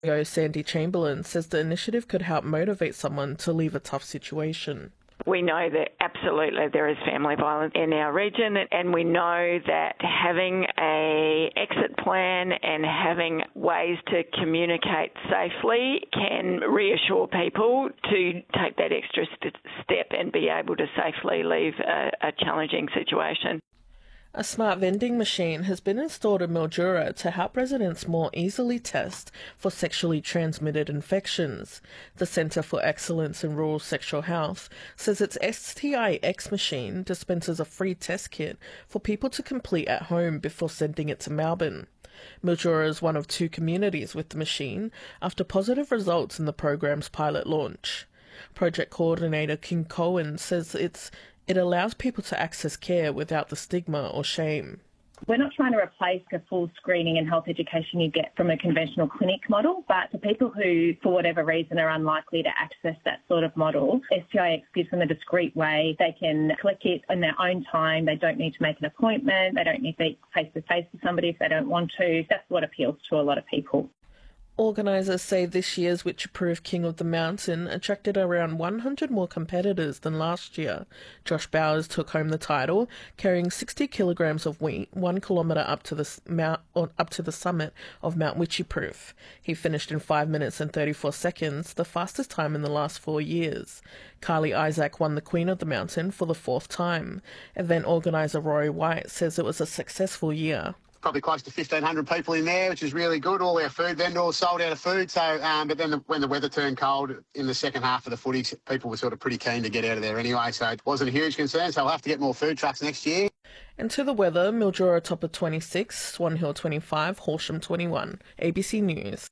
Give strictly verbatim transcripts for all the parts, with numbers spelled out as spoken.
C E O Sandy Chamberlain says the initiative could help motivate someone to leave a tough situation. We know that absolutely there is family violence in our region, and we know that having a exit plan and having ways to communicate safely can reassure people to take that extra st- step and be able to safely leave a, a challenging situation. A smart vending machine has been installed in Mildura to help residents more easily test for sexually transmitted infections. The Centre for Excellence in Rural Sexual Health says its S T I X machine dispenses a free test kit for people to complete at home before sending it to Melbourne. Mildura is one of two communities with the machine after positive results in the program's pilot launch. Project coordinator Kim Cohen says it's It allows people to access care without the stigma or shame. We're not trying to replace the full screening and health education you get from a conventional clinic model, but for people who, for whatever reason, are unlikely to access that sort of model, S T I X gives them a discreet way. They can click it in their own time. They don't need to make an appointment. They don't need to be face-to-face with somebody if they don't want to. That's what appeals to a lot of people. Organisers say this year's Witchy-Proof King of the Mountain attracted around one hundred more competitors than last year. Josh Bowers took home the title, carrying sixty kilograms of wheat, one kilometre up to the mount, up to the summit of Mount Witchy-Proof. He finished in five minutes and thirty-four seconds, the fastest time in the last four years. Carly Isaac won the Queen of the Mountain for the fourth time. Event organiser Rory White says it was a successful year. Probably close to fifteen hundred people in there, which is really good. All our food vendors sold out of food. So, um, but then the, when the weather turned cold in the second half of the footy, people were sort of pretty keen to get out of there anyway. So it wasn't a huge concern. So we'll have to get more food trucks next year. And to the weather, Mildura top of twenty-six, Swan Hill twenty-five, Horsham twenty-one. A B C News.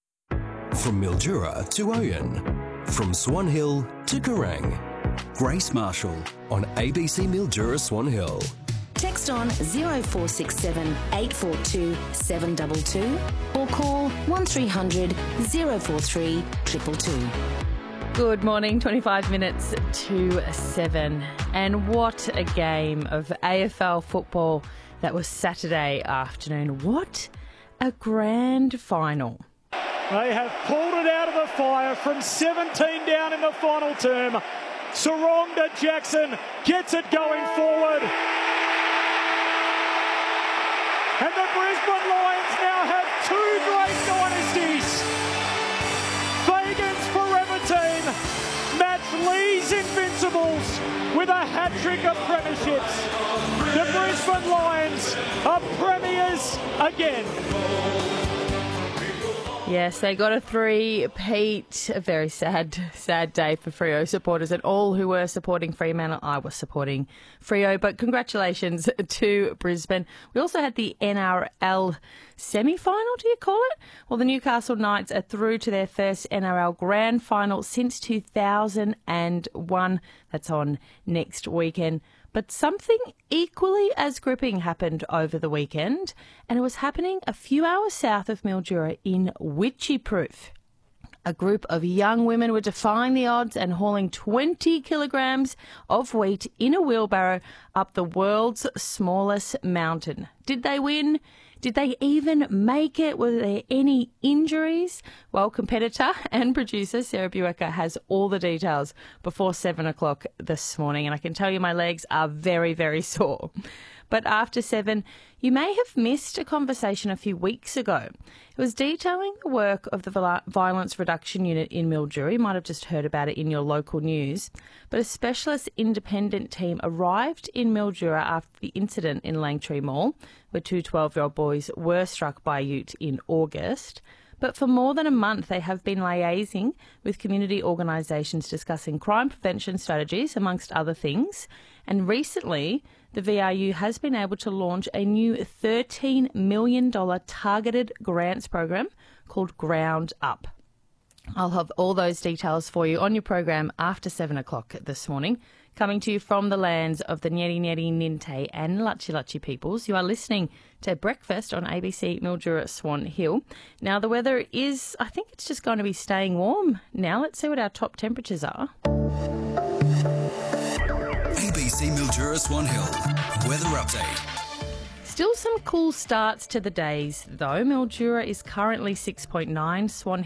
From Mildura to Oyen, from Swan Hill to Kerrang. Grace Marshall on A B C Mildura Swan Hill. Text on zero four six seven eight four two seven two two or call one three hundred zero four three two two two. Good morning, twenty-five minutes to seven. And what a game of A F L football that was Saturday afternoon. What a grand final. They have pulled it out of the fire from seventeen down in the final term. Saronga Jackson gets it going forward. And the Brisbane Lions now have two great dynasties. Fagan's Forever Team match Lee's Invincibles with a hat-trick of premierships. The Brisbane Lions are premiers again. Yes, they got a three-peat. A very sad, sad day for Freo supporters and all who were supporting Fremantle. I was supporting Freo, but congratulations to Brisbane. We also had the N R L semi-final, do you call it? Well, the Newcastle Knights are through to their first N R L grand final since two thousand one. That's on next weekend. But something equally as gripping happened over the weekend, and it was happening a few hours south of Mildura in Witchy-Proof. A group of young women were defying the odds and hauling twenty kilograms of wheat in a wheelbarrow up the world's smallest mountain. Did they win? Did they even make it? Were there any injuries? Well, competitor and producer Sarah Buecker has all the details before seven o'clock this morning, and I can tell you my legs are very, very sore. But after seven, you may have missed a conversation a few weeks ago. It was detailing the work of the Violence Reduction Unit in Mildura. You might have just heard about it in your local news. But a specialist independent team arrived in Mildura after the incident in Langtree Mall, where two twelve-year-old boys were struck by a ute in August. But for more than a month, they have been liaising with community organisations discussing crime prevention strategies, amongst other things. And recently, the V R U has been able to launch a new thirteen million dollars targeted grants program called Ground Up. I'll have all those details for you on your program after seven o'clock this morning. Coming to you from the lands of the Nyeri Nyeri, Ninte and Luchi Luchi peoples. You are listening to Breakfast on A B C Mildura Swan Hill. Now, the weather is, I think it's just going to be staying warm now. Let's see what our top temperatures are. A B C Mildura Swan Hill weather update. Still some cool starts to the days, though. Mildura is currently six point nine, Swan